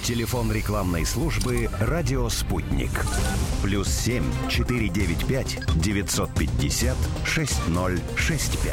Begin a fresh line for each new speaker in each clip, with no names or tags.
Телефон рекламной службы «Радио Спутник». +7 495 950 6065.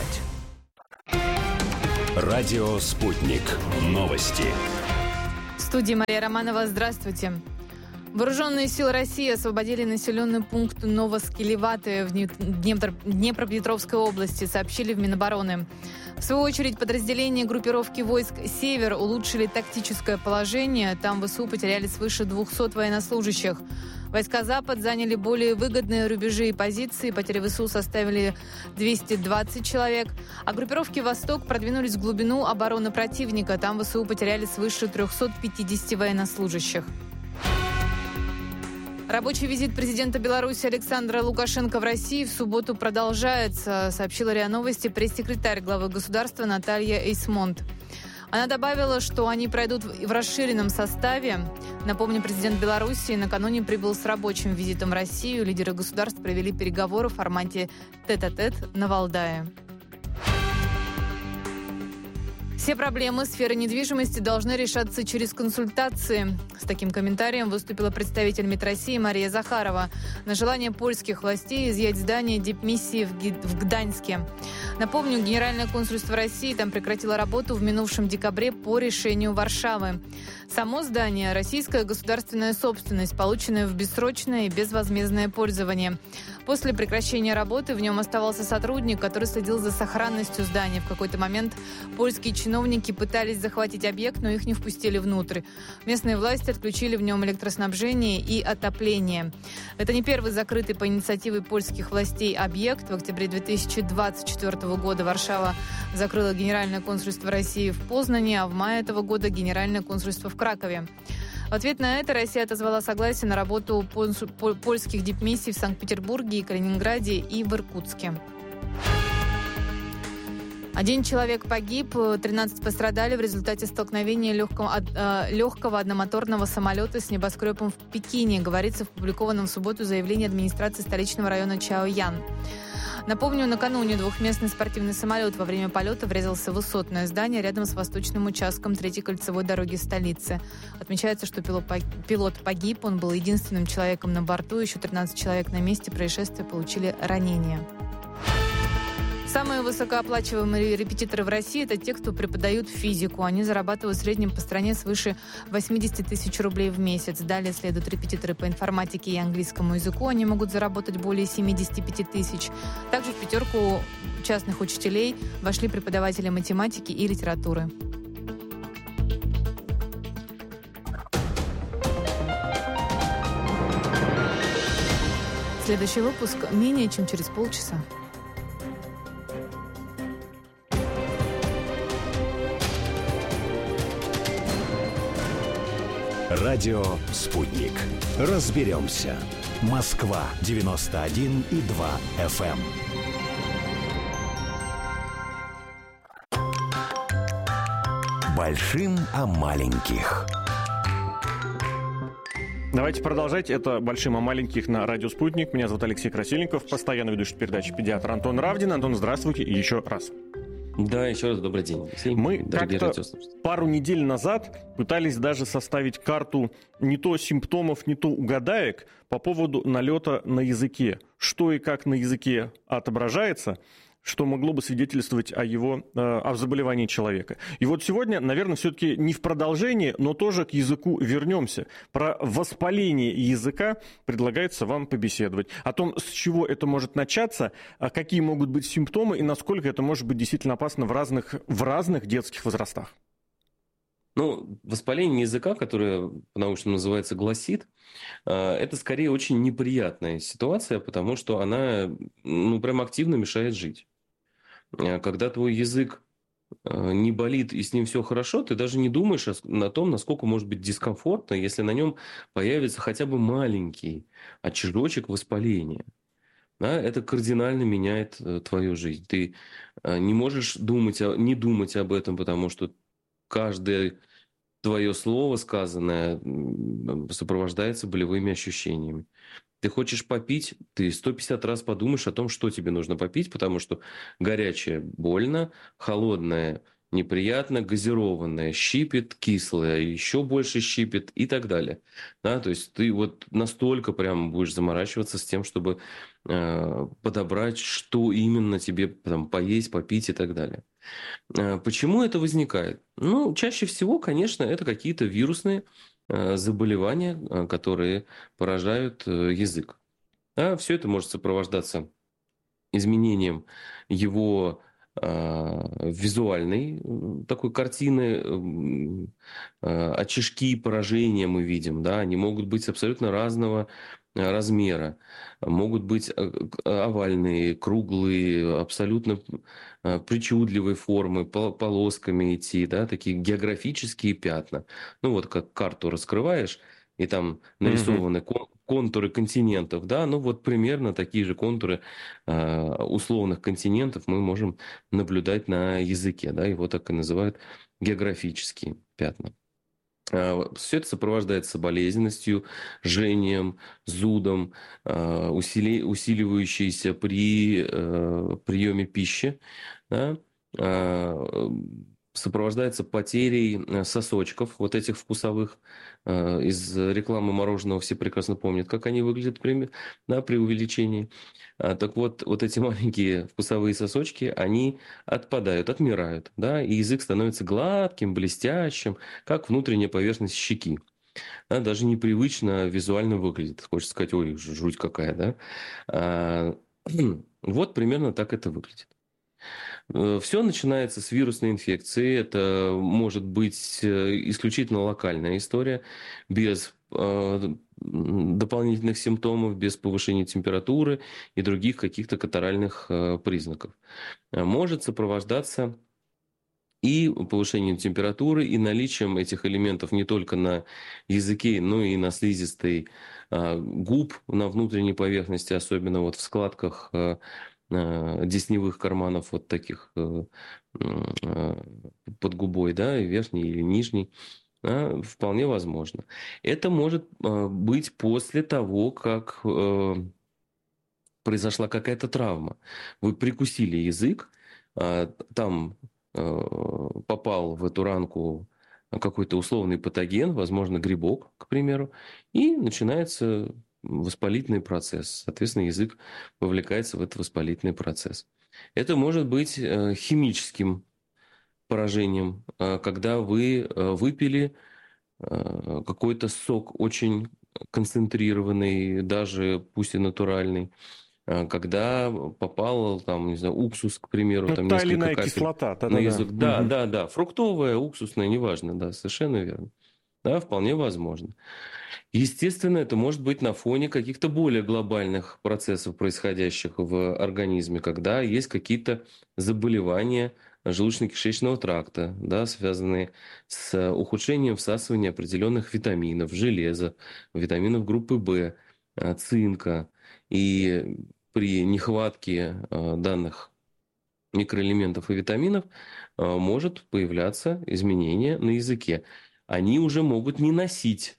«Радио Спутник». Новости.
В студии Мария Романова. Здравствуйте. Вооруженные силы России освободили населенный пункт Новоскелеватое в Днепропетровской области, сообщили в Минобороны. В свою очередь, подразделения группировки войск «Север» улучшили тактическое положение. Там ВСУ потеряли свыше 200 военнослужащих. Войска «Запад» заняли более выгодные рубежи и позиции. Потери ВСУ составили 220 человек. А группировки «Восток» продвинулись в глубину обороны противника. Там ВСУ потеряли свыше 350 военнослужащих. Рабочий визит президента Беларуси Александра Лукашенко в России в субботу продолжается, сообщила РИА Новости пресс-секретарь главы государства Наталья Эйсмонт. Она добавила, что они пройдут в расширенном составе. Напомню, президент Беларуси накануне прибыл с рабочим визитом в Россию. Лидеры государств провели переговоры в формате тет-а-тет на Валдае. Все проблемы сферы недвижимости должны решаться через консультации. С таким комментарием выступила представитель МИД России Мария Захарова на желание польских властей изъять здание дипмиссии в Гданьске. Напомню, Генеральное консульство России там прекратило работу в минувшем декабре по решению Варшавы. Само здание – российская государственная собственность, полученная в бессрочное и безвозмездное пользование. После прекращения работы в нем оставался сотрудник, который следил за сохранностью здания. В какой-то момент польские чиновники пытались захватить объект, но их не впустили внутрь. Местные власти отключили в нем электроснабжение и отопление. Это не первый закрытый по инициативе польских властей объект. В октябре 2024 года Варшава закрыла Генеральное консульство России в Познане, а в мае этого года Генеральное консульство в Кракове. В ответ на это Россия отозвала согласие на работу польских дипмиссий в Санкт-Петербурге, и Калининграде и в Иркутске. 1 человек погиб, 13 пострадали в результате столкновения легкого одномоторного самолета с небоскребом в Пекине, говорится в опубликованном в субботу заявлении администрации столичного района Чаоян. Напомню, накануне двухместный спортивный самолет во время полета врезался в высотное здание рядом с восточным участком Третьей кольцевой дороги столицы. Отмечается, что пилот погиб, он был единственным человеком на борту, еще 13 человек на месте происшествия получили ранения. Самые высокооплачиваемые репетиторы в России – это те, кто преподают физику. Они зарабатывают в среднем по стране свыше 80 тысяч рублей в месяц. Далее следуют репетиторы по информатике и английскому языку. Они могут заработать более 75 тысяч. Также в пятерку частных учителей вошли преподаватели математики и литературы. Следующий выпуск менее чем через полчаса.
Радио «Спутник». Разберемся. Москва 91,2 FM. Большим о маленьких.
Давайте продолжать. Это «Большим о маленьких» на радио «Спутник». Меня зовут Алексей Красильников, постоянно ведущий передачи педиатр Антон Равдин. Антон, здравствуйте и еще раз.
Да, еще раз добрый день, Алексей.
Мы как-то пару недель назад пытались даже составить карту не то симптомов, не то угадаек по поводу налета на языке. Что и как на языке отображается, что могло бы свидетельствовать о заболевании человека. И вот сегодня, наверное, все-таки не в продолжении, но тоже к языку вернемся. Про воспаление языка предлагается вам побеседовать. О том, с чего это может начаться, какие могут быть симптомы и насколько это может быть действительно опасно в разных детских возрастах.
Воспаление языка, которое по-научному называется гласит, это скорее очень неприятная ситуация, потому что она прям активно мешает жить. Когда твой язык не болит и с ним все хорошо, ты даже не думаешь о том, насколько может быть дискомфортно, если на нем появится хотя бы маленький очажочек воспаления. Да, это кардинально меняет твою жизнь. Ты не можешь не думать об этом, потому что каждое твое слово сказанное сопровождается болевыми ощущениями. Ты хочешь попить, ты 150 раз подумаешь о том, что тебе нужно попить, потому что горячее больно, холодное неприятно газированное, щипет кислое, еще больше щипет и так далее. Да, то есть ты вот настолько прям будешь заморачиваться с тем, чтобы подобрать, что именно тебе там поесть, попить и так далее. Почему это возникает? Ну, чаще всего, конечно, это какие-то вирусные заболевания, которые поражают язык. Да, все это может сопровождаться изменением его визуальной такой картины, очишки поражения мы видим, да, они могут быть абсолютно разного размера, могут быть овальные, круглые, абсолютно причудливой формы, полосками идти, да, такие географические пятна. Ну вот как карту раскрываешь, и там нарисованы контуры континентов, да, ну вот примерно такие же контуры условных континентов мы можем наблюдать на языке, да, его так и называют географические пятна. Все это сопровождается болезненностью, жжением, зудом, усиливающейся при приеме пищи, да, сопровождается потерей сосочков, вот этих вкусовых. Из рекламы мороженого все прекрасно помнят, как они выглядят да, при увеличении. Так вот, вот эти маленькие вкусовые сосочки, они отпадают, отмирают, да, и язык становится гладким, блестящим, как внутренняя поверхность щеки. Да, даже непривычно визуально выглядит. Хочется сказать, ой, жуть какая, да. Вот примерно так это выглядит. Все начинается с вирусной инфекции. Это может быть исключительно локальная история, без дополнительных симптомов, без повышения температуры и других каких-то катаральных признаков. Может сопровождаться и повышением температуры, и наличием этих элементов не только на языке, но и на слизистой губ, на внутренней поверхности, особенно вот в складках десневых карманов, вот таких под губой, да, верхний или нижний. Вполне возможно. Это может быть после того, как произошла какая-то травма. Вы прикусили язык, там попал в эту ранку какой-то условный патоген, возможно, грибок, к примеру, и начинается воспалительный процесс. Соответственно, язык вовлекается в этот воспалительный процесс. Это может быть химическим поражением, когда вы выпили какой-то сок очень концентрированный, даже пусть и натуральный, когда попал, там, не знаю, уксус, к примеру, там
та или
несколько
иная
капель
кислота,
на язык.
да-да-да.
Да, фруктовая, уксусная, неважно, да, совершенно верно. Да, вполне возможно. Естественно, это может быть на фоне каких-то более глобальных процессов, происходящих в организме, когда есть какие-то заболевания желудочно-кишечного тракта, да, связанные с ухудшением всасывания определенных витаминов, железа, витаминов группы В, цинка. И при нехватке данных микроэлементов и витаминов может появляться изменение на языке. Они уже могут не носить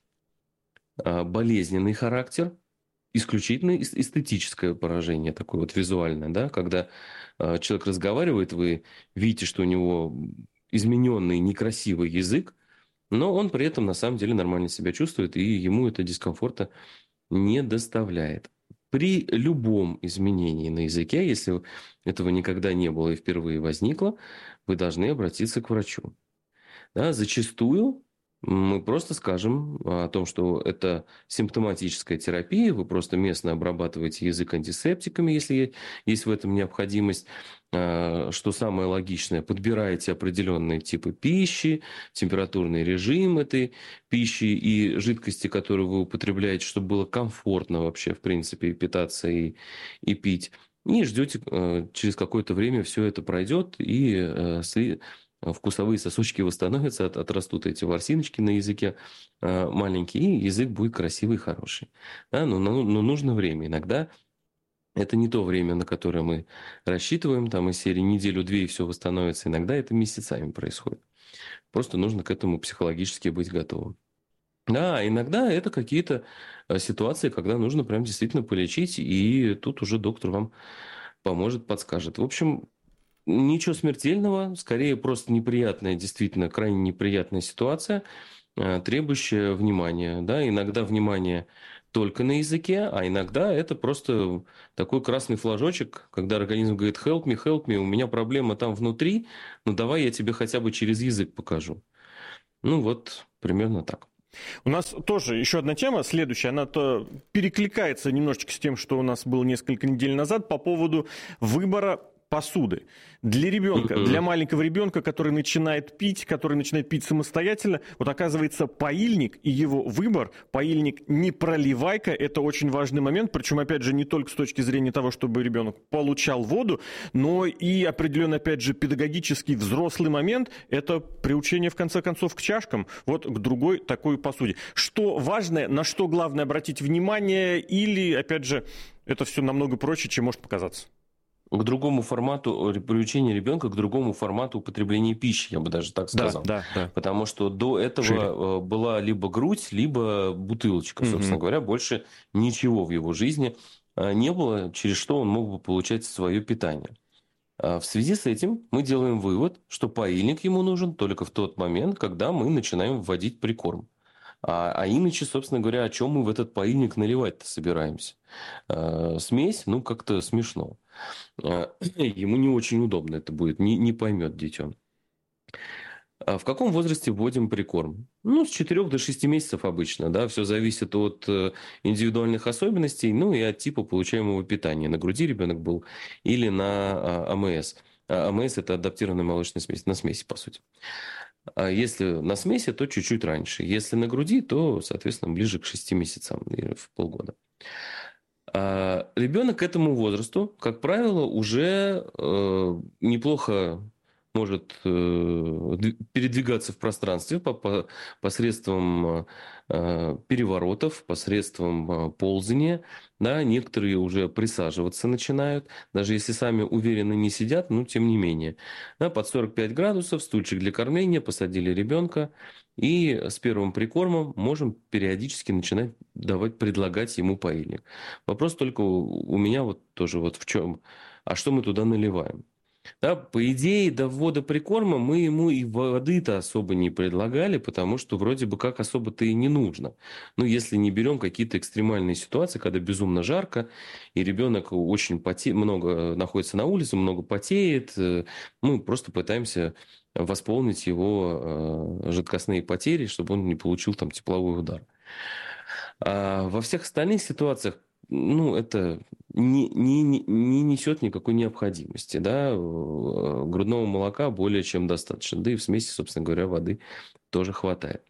болезненный характер, исключительно эстетическое поражение, такое вот визуальное, да, когда человек разговаривает, вы видите, что у него измененный, некрасивый язык, но он при этом на самом деле нормально себя чувствует, и ему это дискомфорта не доставляет. При любом изменении на языке, если этого никогда не было и впервые возникло, вы должны обратиться к врачу. Да, зачастую мы просто скажем о том, что это симптоматическая терапия, вы просто местно обрабатываете язык антисептиками, если есть в этом необходимость. Что самое логичное, подбираете определенные типы пищи, температурный режим этой пищи и жидкости, которую вы употребляете, чтобы было комфортно вообще, в принципе, питаться и пить. И ждете, через какое-то время все это пройдет, и вкусовые сосочки восстановятся, отрастут эти ворсиночки на языке маленькие, и язык будет красивый и хороший. Да? Но нужно время. Иногда это не то время, на которое мы рассчитываем, там из серии неделю-две и все восстановится. Иногда это месяцами происходит. Просто нужно к этому психологически быть готовым. Да, иногда это какие-то ситуации, когда нужно прям действительно полечить, и тут уже доктор вам поможет, подскажет. В общем, Ничего смертельного, скорее просто неприятная, действительно крайне неприятная ситуация, требующая внимания. Да? Иногда внимание только на языке, а иногда это просто такой красный флажочек, когда организм говорит help me, у меня проблема там внутри, ну давай я тебе хотя бы через язык покажу. Ну вот, примерно так.
У нас тоже еще одна тема, следующая, она-то перекликается немножечко с тем, что у нас было несколько недель назад по поводу выбора посуды. Для ребенка, для маленького ребенка, который начинает пить самостоятельно, вот оказывается паильник и его выбор, паильник не проливайка, это очень важный момент, причем, опять же, не только с точки зрения того, чтобы ребенок получал воду, но и определенно, опять же, педагогический взрослый момент, это приучение, в конце концов, к чашкам, вот к другой такой посуде. Что важное, на что главное обратить внимание, или, опять же, это все намного проще, чем может показаться?
К другому формату приучения ребенка, к другому формату употребления пищи, я бы даже так сказал.
Да.
Потому что до этого была либо грудь, либо бутылочка, собственно говоря. Больше ничего в его жизни не было, через что он мог бы получать свое питание. В связи с этим мы делаем вывод, что паильник ему нужен только в тот момент, когда мы начинаем вводить прикорм. А иначе, собственно говоря, о чем мы в этот паильник наливать-то собираемся? Смесь, ну, как-то смешно. Ему не очень удобно это будет, не поймет детен. В каком возрасте вводим прикорм? Ну, с 4 до 6 месяцев обычно, да, все зависит от индивидуальных особенностей, ну, и от типа получаемого питания. На груди ребенок был или на АМС. АМС – это адаптированная молочная смесь, на смеси, по сути. А если на смеси, то чуть-чуть раньше. Если на груди, то, соответственно, ближе к 6 месяцам, или в полгода. Ребенок к этому возрасту, как правило, уже неплохо может передвигаться в пространстве посредством переворотов, посредством ползания. Да, некоторые уже присаживаться начинают, даже если сами уверенно не сидят, но тем не менее. Да, под 45 градусов, стульчик для кормления, посадили ребенка. И с первым прикормом можем периодически начинать предлагать ему паильник. Вопрос только у меня вот тоже вот в чем. А что мы туда наливаем? Да, по идее, до ввода прикорма мы ему и воды-то особо не предлагали, потому что вроде бы как особо-то и не нужно. Ну, если не берем какие-то экстремальные ситуации, когда безумно жарко, и ребенок очень много находится на улице, много потеет, мы просто пытаемся восполнить его жидкостные потери, чтобы он не получил там тепловой удар. А во всех остальных ситуациях, ну, это не несет никакой необходимости. Да? Грудного молока более чем достаточно. Да и в смеси, собственно говоря, воды тоже хватает.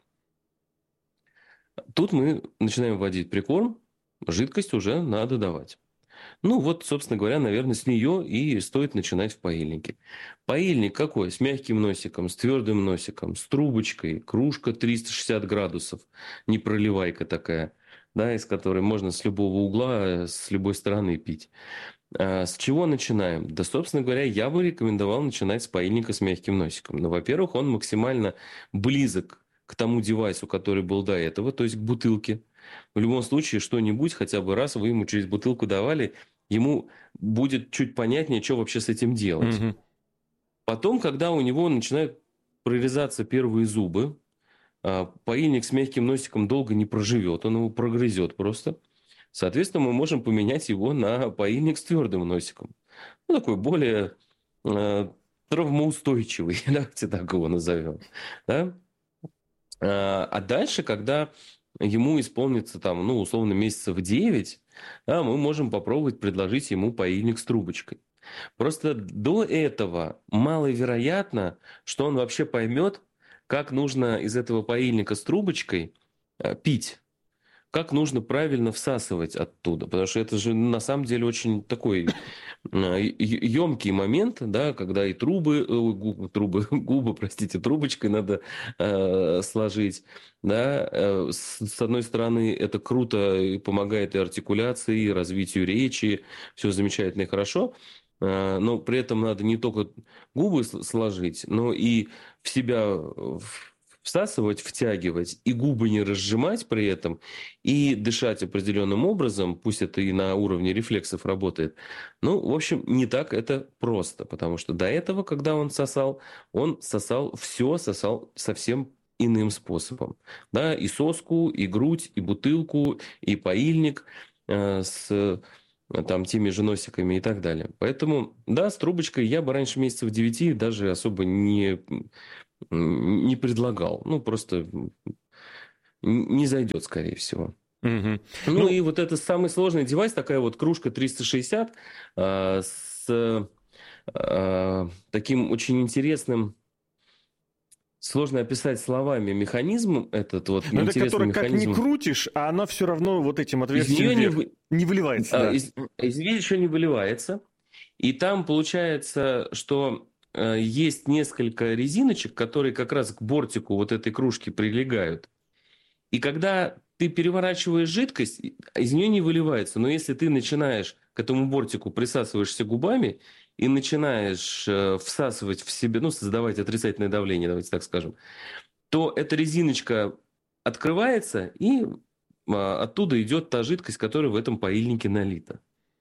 Тут мы начинаем вводить прикорм, жидкость уже надо давать. Ну, вот, собственно говоря, наверное, с нее и стоит начинать в паильнике. Паильник какой? С мягким носиком, с твердым носиком, с трубочкой, кружка 360 градусов, не проливайка такая, да, из которой можно с любого угла, с любой стороны пить. С чего начинаем? Да, собственно говоря, я бы рекомендовал начинать с паильника с мягким носиком. Но, во-первых, он максимально близок к тому девайсу, который был до этого, то есть к бутылке. В любом случае, что-нибудь, хотя бы раз вы ему через бутылку давали, ему будет чуть понятнее, что вообще с этим делать. Потом, когда у него начинают прорезаться первые зубы, паильник с мягким носиком долго не проживет, он его прогрызет просто. Соответственно, мы можем поменять его на паильник с твердым носиком. Ну, такой более травмоустойчивый, давайте так его назовем. Да? А дальше, когда ему исполнится там, ну, условно, месяцев 9, да, мы можем попробовать предложить ему паильник с трубочкой. Просто до этого маловероятно, что он вообще поймет, как нужно из этого паильника с трубочкой пить. Как нужно правильно всасывать оттуда. Потому что это же на самом деле очень такой емкий момент, да, когда и губы, простите, трубочкой надо сложить. Да. С одной стороны, это круто и помогает и артикуляции, и развитию речи. Все замечательно и хорошо. Но при этом надо не только губы сложить, но и в себя всасывать, втягивать, и губы не разжимать при этом, и дышать определенным образом, пусть это и на уровне рефлексов работает. Ну, в общем, не так это просто, потому что до этого, когда он сосал все, сосал совсем иным способом. Да, и соску, и грудь, и бутылку, и поильник с там теми же носиками и так далее. Поэтому, да, с трубочкой я бы раньше месяцев 9 даже особо не предлагал. Ну, просто не зайдет, скорее всего.
Мгм.
Ну, и вот это самый сложный девайс, такая вот кружка 360 с таким очень интересным, сложно описать словами механизм, этот вот
Но это
интересный
которая как ни
механизм.
крутишь, а она все равно вот этим
Из
отверстием
нее
вверх не выливается, да.
из нее еще не выливается. И там получается, что есть несколько резиночек, которые как раз к бортику вот этой кружки прилегают. И когда ты переворачиваешь жидкость, из нее не выливается. Но если ты начинаешь к этому бортику присасываешься губами и начинаешь всасывать в себя, ну, создавать отрицательное давление, давайте так скажем, то эта резиночка открывается, и оттуда идет та жидкость, которая в этом поильнике налита.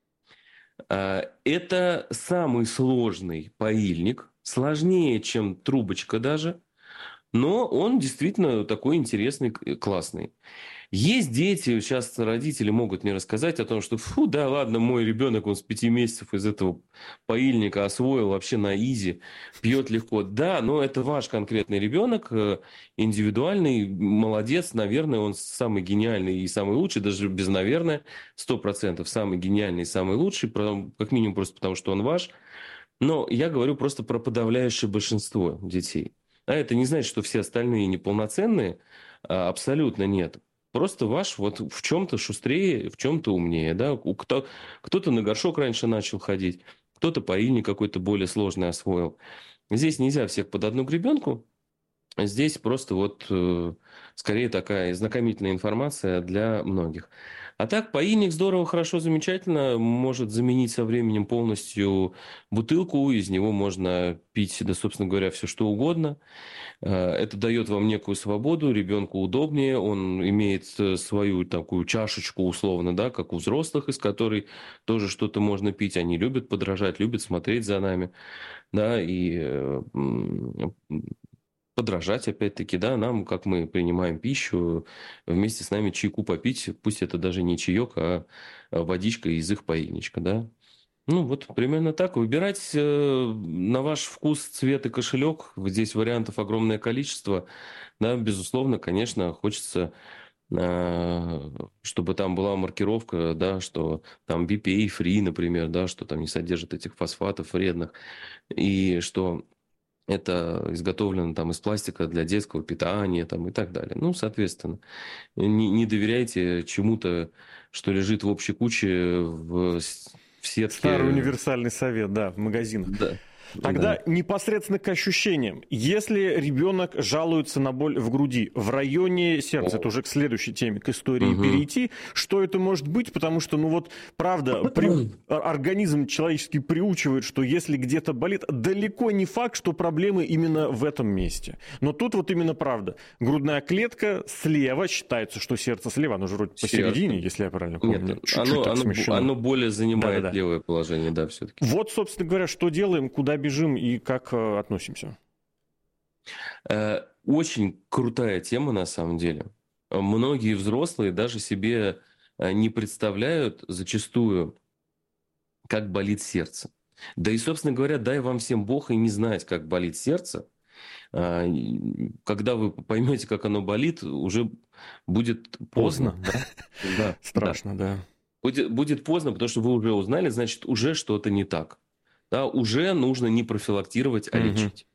Это самый сложный поильник, сложнее, чем трубочка даже, но он действительно такой интересный, классный. Есть дети, сейчас родители могут мне рассказать о том, что фу, да ладно, мой ребенок, он с 5 месяцев из этого поильника освоил вообще на изи, пьет легко. Да, но это ваш конкретный ребенок, индивидуальный, молодец, наверное, он самый гениальный и самый лучший, даже без наверное, 100% самый гениальный и самый лучший, как минимум просто потому, что он ваш. Но я говорю просто про подавляющее большинство детей. А это не значит, что все остальные неполноценные, абсолютно нет. Просто ваш вот в чем-то шустрее, в чем-то умнее. Да? Кто-то на горшок раньше начал ходить, кто-то поильник какой-то более сложный освоил. Здесь нельзя всех под одну гребенку. Здесь просто вот скорее такая знакомительная информация для многих. А так, поильник здорово, хорошо, замечательно. Может заменить со временем полностью бутылку. Из него можно пить, да, собственно говоря, все что угодно. Это дает вам некую свободу, ребенку удобнее, он имеет свою такую чашечку условно, да, как у взрослых, из которой тоже что-то можно пить. Они любят подражать, любят смотреть за нами, да, и подражать, опять-таки, да, нам, как мы принимаем пищу, вместе с нами чайку попить, пусть это даже не чаек, а водичка из их поильничка, да. Ну, вот примерно так. Выбирать на ваш вкус, цвет и кошелек. Здесь вариантов огромное количество. Да, безусловно, конечно, хочется, чтобы там была маркировка, да, что там BPA-free, например, да, что там не содержит этих фосфатов вредных, и что это изготовлено там из пластика для детского питания там, и так далее. Ну, соответственно, не доверяйте чему-то, что лежит в общей куче в сетке.
Старый универсальный совет, да, в магазинах.
Да.
Тогда
Да.
непосредственно к ощущениям. Если ребенок жалуется на боль в груди, в районе сердца, это уже к следующей теме, к истории перейти, что это может быть? Потому что, ну вот, правда, организм человеческий приучивает, что если где-то болит, далеко не факт, что проблемы именно в этом месте. Но тут вот именно правда. Грудная клетка слева, считается, что сердце слева, оно же вроде посередине, если я правильно помню.
Нет,
Чуть-чуть так смещено.
оно более занимает
Да-да-да.
левое положение, да, все-таки.
Вот, собственно говоря, что делаем, куда бежим и как относимся?
Очень крутая тема, на самом деле. Многие взрослые даже себе не представляют зачастую, как болит сердце. Да и, собственно говоря, дай вам всем Бог и не знать, как болит сердце. Когда вы поймете, как оно болит, уже будет поздно. Да?
Страшно, да.
Будет поздно, потому что вы уже узнали, значит, уже что-то не так. Да, уже нужно не профилактировать, а лечить.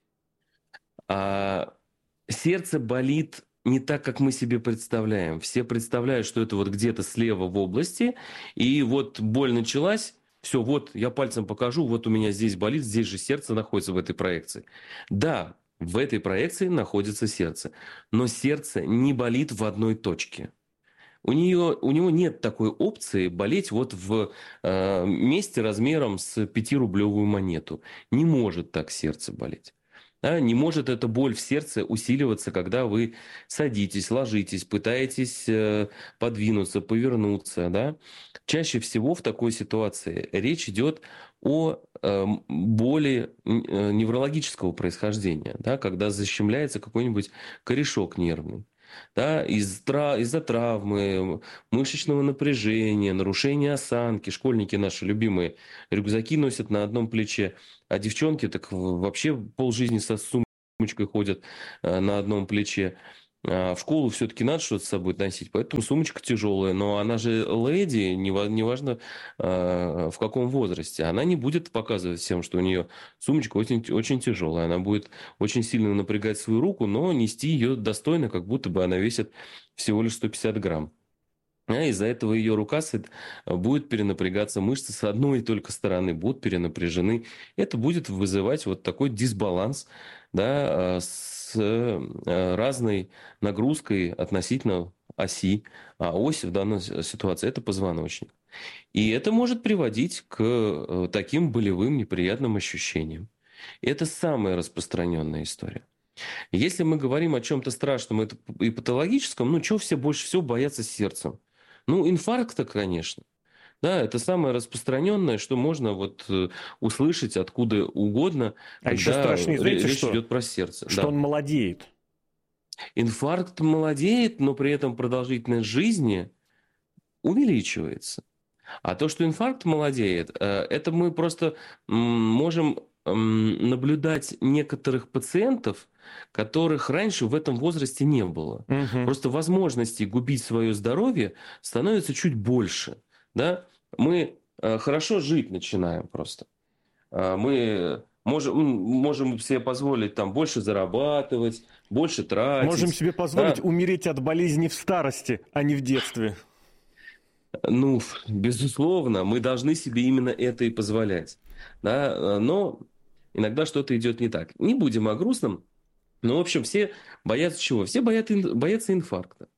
Сердце болит не так, как мы себе представляем. Все представляют, что это вот где-то слева в области, и вот боль началась, все, вот я пальцем покажу, вот у меня здесь болит, здесь же сердце находится в этой проекции. Да, в этой проекции находится сердце, но сердце не болит в одной точке. У него нет такой опции болеть вот в месте размером с 5-рублевую монету. Не может так сердце болеть. Да, не может эта боль в сердце усиливаться, когда вы садитесь, ложитесь, пытаетесь подвинуться, повернуться. Да? Чаще всего в такой ситуации речь идет о боли неврологического происхождения, да, когда защемляется какой-нибудь корешок нервный. Да, из-за травмы, мышечного напряжения, нарушения осанки. Школьники наши любимые рюкзаки носят на одном плече, а девчонки так вообще полжизни со сумочкой ходят на одном плече. В школу все-таки надо что-то с собой носить, поэтому сумочка тяжелая. Но она же леди, неважно в каком возрасте. Она не будет показывать всем, что у нее сумочка очень, очень тяжелая. Она будет очень сильно напрягать свою руку, но нести ее достойно, как будто бы она весит всего лишь 150 грамм. А из-за этого ее рука будет перенапрягаться, мышцы с одной только стороны будут перенапряжены. Это будет вызывать вот такой дисбаланс, да, с разной нагрузкой относительно оси. А ось в данной ситуации – это позвоночник. И это может приводить к таким болевым неприятным ощущениям. Это самая распространенная история. Если мы говорим о чем-то страшном и патологическом, ну, чего все больше всего боятся сердцем? Ну, инфаркта, конечно. Да, это самое распространенное, что можно вот услышать откуда угодно,
А еще
когда
страшнее, знаете,
речь
что?
идет про сердце.
Что
Да.
он молодеет.
Инфаркт молодеет, но при этом продолжительность жизни увеличивается. А то, что инфаркт молодеет, это мы просто можем наблюдать некоторых пациентов, которых раньше в этом возрасте не было.
Угу.
Просто возможностей губить свое здоровье становится чуть больше. Да? Мы хорошо жить начинаем просто. Мы можем себе позволить там больше зарабатывать, больше тратить.
Можем себе позволить
Да?
умереть от болезни в старости, а не в детстве.
Ну, безусловно, мы должны себе именно это и позволять. Да? Но иногда что-то идет не так. Не будем о грустном. Но, в общем, все боятся чего? Все боятся инфаркта.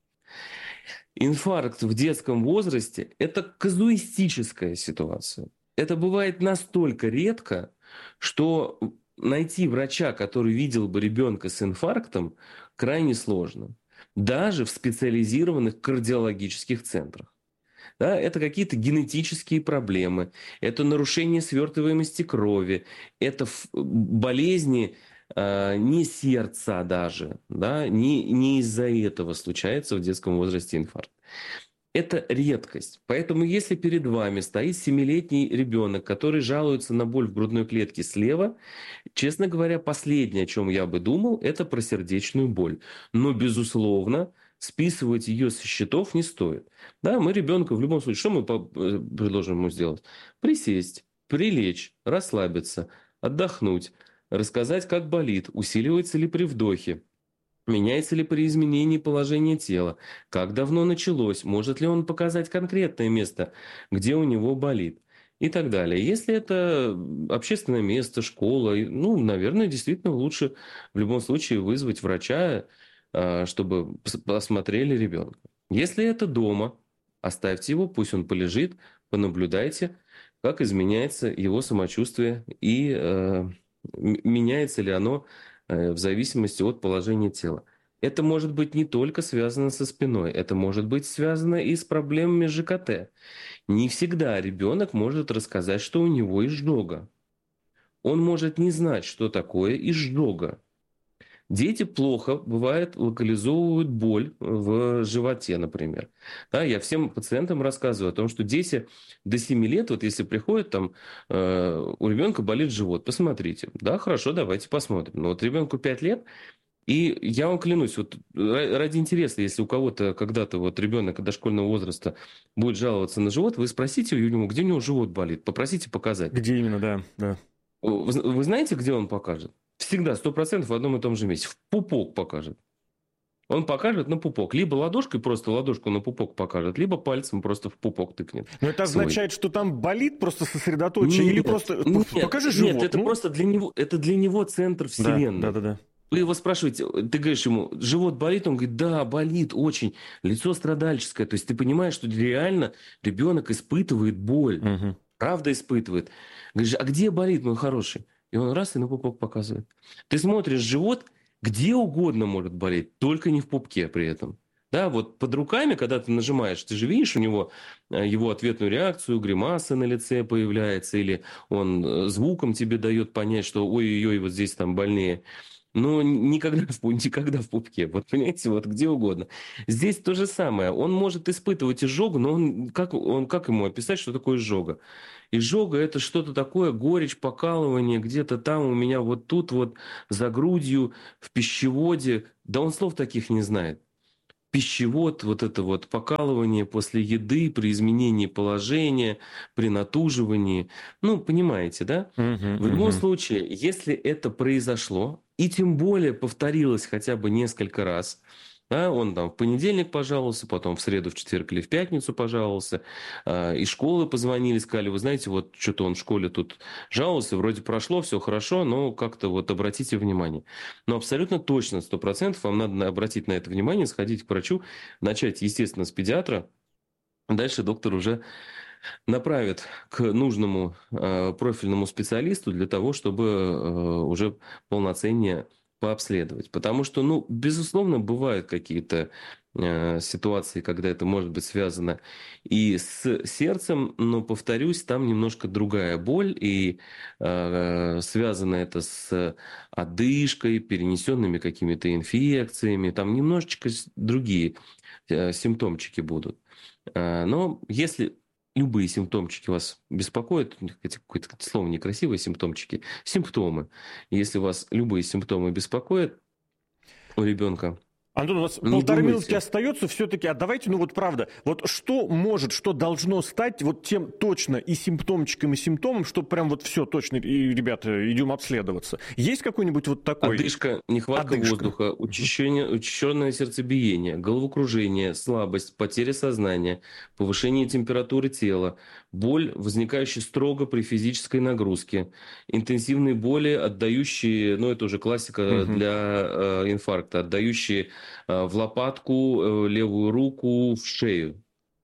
Инфаркт в детском возрасте – это казуистическая ситуация. Это бывает настолько редко, что найти врача, который видел бы ребенка с инфарктом, крайне сложно. Даже в специализированных кардиологических центрах. Да, это какие-то генетические проблемы, это нарушение свертываемости крови, это болезни не сердца даже, да, не из-за этого случается в детском возрасте инфаркт. Это редкость. Поэтому если перед вами стоит 7-летний ребенок, который жалуется на боль в грудной клетке слева, честно говоря, последнее, о чем я бы думал, это про сердечную боль. Но, безусловно, списывать ее со счетов не стоит. Да, мы ребенка в любом случае, что мы предложим ему сделать? Присесть, прилечь, расслабиться, отдохнуть, рассказать, как болит, усиливается ли при вдохе, меняется ли при изменении положения тела, как давно началось, может ли он показать конкретное место, где у него болит и так далее. Если это общественное место, школа, ну, наверное, действительно лучше в любом случае вызвать врача, чтобы посмотрели ребенка. Если это дома, оставьте его, пусть он полежит, понаблюдайте, как изменяется его самочувствие и меняется ли оно в зависимости от положения тела. Это может быть не только связано со спиной, это может быть связано и с проблемами ЖКТ. Не всегда ребенок может рассказать, что у него изжога. Он может не знать, что такое изжога. Дети плохо, бывает, локализовывают боль в животе, например. Да, я всем пациентам рассказываю о том, что дети до 7 лет, вот если приходят, там, у ребенка болит живот, посмотрите. Да, хорошо, давайте посмотрим. Но вот ребенку 5 лет, и я вам клянусь, вот ради интереса, если у кого-то когда-то вот ребенок дошкольного возраста будет жаловаться на живот, вы спросите у него, где у него живот болит, попросите показать.
Где именно, да.
Вы знаете, где он покажет? Всегда, 100% в одном и том же месте. В пупок покажет. Он покажет на пупок. Либо ладошкой просто ладошку на пупок покажет, либо пальцем просто в пупок тыкнет.
Но это
свой.
Означает, что там болит просто сосредоточие? Или просто покажи живот?
Нет, это просто для него центр вселенной.
Да.
Вы его спрашиваете, ты говоришь ему, живот болит? Он говорит, да, болит очень. Лицо страдальческое. То есть ты понимаешь, что реально ребенок испытывает боль.
Угу.
Правда испытывает. Говоришь, а где болит, мой хороший? И он раз и на пупок показывает. Ты смотришь, живот где угодно может болеть, только не в пупке при этом. Да, вот под руками, когда ты нажимаешь, ты же видишь у него его ответную реакцию, гримаса на лице появляется, или он звуком тебе дает понять, что ой-ой-ой, вот здесь там больнее. Но никогда в пупке, вот понимаете, вот где угодно. Здесь то же самое. Он может испытывать изжогу, но как ему описать, что такое изжога? Изжога – это что-то такое, горечь, покалывание, где-то там у меня вот тут вот за грудью, в пищеводе. Да он слов таких не знает. Пищевод, вот это вот покалывание после еды, при изменении положения, при натуживании. Ну, понимаете, да? В любом случае, если это произошло, и тем более повторилось хотя бы несколько раз, да, он там в понедельник пожаловался, потом в среду, в четверг или в пятницу пожаловался, из школы позвонили, сказали, вы знаете, вот что-то он в школе тут жаловался, вроде прошло, все хорошо, но как-то вот обратите внимание. Но абсолютно точно, 100% вам надо обратить на это внимание, сходить к врачу, начать, естественно, с педиатра, дальше доктор уже направит к нужному профильному специалисту для того, чтобы уже полноценнее пообследовать. Потому что, ну, безусловно, бывают какие-то ситуации, когда это может быть связано и с сердцем, но, повторюсь, там немножко другая боль, и связано это с одышкой, перенесенными какими-то инфекциями, там немножечко другие симптомчики будут. Но если любые симптомчики вас беспокоят, какое-то слово некрасивое, симптомчики, симптомы. Если вас любые симптомы беспокоят у ребенка,
Антон, у нас
не
полторы
думайте.
минутки остается все-таки, а давайте, ну вот правда, вот что может, что должно стать вот тем точно и симптомчиком, и симптомом, что прям вот все точно, и, ребята, идем обследоваться. Есть какой-нибудь вот такой?
Одышка, нехватка воздуха, учащенное сердцебиение, головокружение, слабость, потеря сознания, повышение температуры тела, боль, возникающая строго при физической нагрузке, интенсивные боли, отдающие, ну это уже классика для инфаркта, отдающие в лопатку, левую руку, в шею.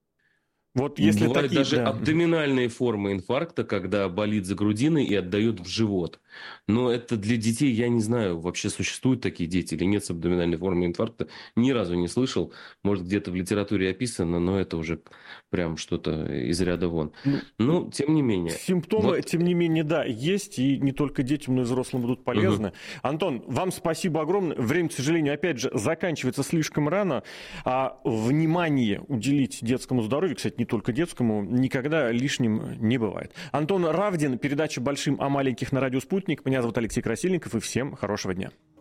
Вот если
Бывают
такие,
даже
да.
абдоминальные формы инфаркта, когда болит за грудиной и отдает в живот. Но это для детей, я не знаю, вообще существуют такие дети или нет с абдоминальной формой инфаркта. Ни разу не слышал. Может, где-то в литературе описано, но это уже прям что-то из ряда вон. Но, тем не менее.
Симптомы,
вот...
тем не менее, да, есть, и не только детям, но и взрослым будут полезны. Антон, вам спасибо огромное. Время, к сожалению, опять же, заканчивается слишком рано. А внимание уделить детскому здоровью, кстати, не только детскому, никогда лишним не бывает. Антон Равдин, передача «Большим о маленьких» на радио «Спутник». Меня зовут Алексей Красильников, и всем хорошего дня.